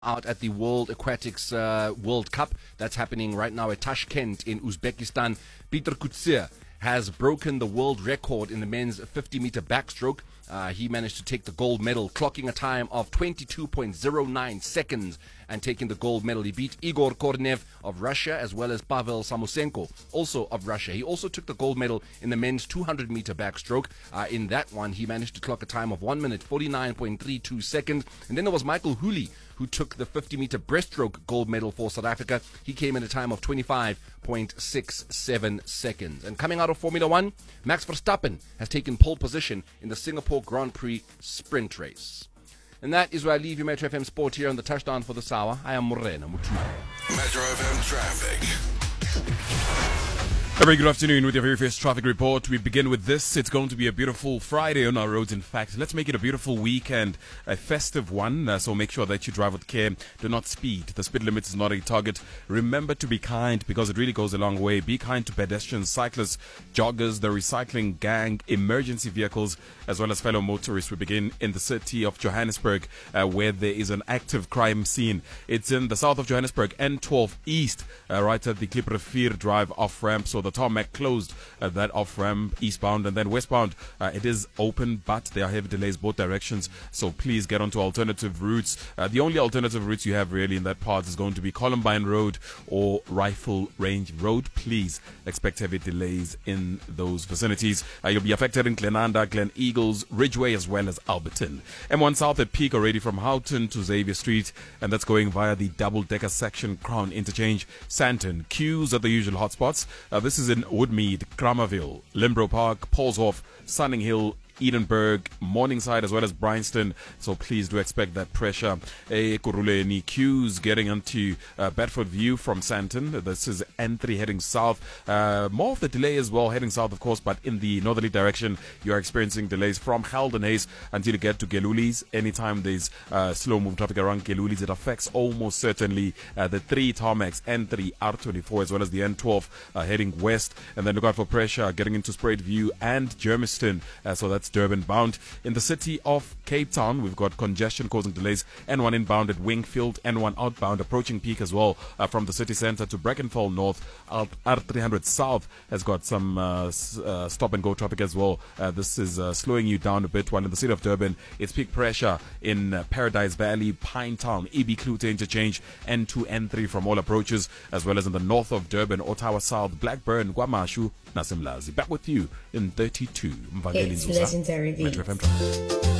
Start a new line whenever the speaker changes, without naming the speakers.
out at the World Aquatics World Cup that's happening right now at Tashkent in Uzbekistan. Peter Kutsia has broken the world record in the men's 50-meter backstroke. He managed to take the gold medal, clocking a time of 22.09 seconds and taking the gold medal. He beat Igor Kornev of Russia as well as Pavel Samosenko, also of Russia. He also took the gold medal in the men's 200-meter backstroke. In that one, he managed to clock a time of 1 minute 49.32 seconds. And then there was Michael Hooley, who took the 50-meter breaststroke gold medal for South Africa. He came in a time of 25.67 seconds. And coming out of Formula One, Max Verstappen has taken pole position in the Singapore Grand Prix sprint race. And that is where I leave you, Metro FM Sport, here on the touchdown for this hour. I am Morena Mutu.
Metro FM traffic.
A very good afternoon with your very first traffic report. We begin with this. It's going to be a beautiful Friday on our roads. In fact, let's make it a beautiful weekend, a festive one. So make sure that you drive with care. Do not speed. The speed limit is not a target. Remember to be kind because it really goes a long way. Be kind to pedestrians, cyclists, joggers, the recycling gang, emergency vehicles, as well as fellow motorists. We begin in the city of Johannesburg, where there is an active crime scene. It's in the south of Johannesburg, N12 East, right at the Kliprivier Drive off-ramp. So the tarmac closed that off-ramp eastbound, and then westbound it is open, but there are heavy delays both directions, so please get onto alternative routes. The only alternative routes you have really in that part is going to be Columbine Road or Rifle Range Road. Please expect heavy delays in those vicinities. You'll be affected in Glenanda, Glen Eagles, Ridgeway, as well as Alberton. M1 South at peak already from Houghton to Xavier Street, and that's going via the double-decker section, Crown Interchange, Sandton. Queues at the usual hotspots. This is in Woodmead, Kramerville, Limbro Park, Paulshof, Sunning Hill, Edenburg, Morningside, as well as Bryanston. So please do expect that pressure. Kuruleni queues getting onto Bedford View from Sandton. This is N3 heading south. More of the delay as well heading south, of course, but in the northerly direction, you are experiencing delays from Halden Hayes until you get to Gelulis. Anytime there's slow move traffic around Gelulis, it affects almost certainly the three tarmacs, N3, R24, as well as the N12 heading west. And then look out for pressure getting into Spruit View and Germiston. So that's Durban bound. In the city of Cape Town, we've got congestion causing delays. N1 inbound at Wingfield, N1 outbound approaching peak as well from the city centre to Brackenfell North. R300 South has got some stop and go traffic as well. This is slowing you down a bit, while in the city of Durban, it's peak pressure in Paradise Valley, Pinetown, EB Klute interchange, N2, N3 from all approaches, as well as in the north of Durban, Ottawa South, Blackburn, Kwamashu, Nasimlazi. Back with you in 32.
It's legendary beats.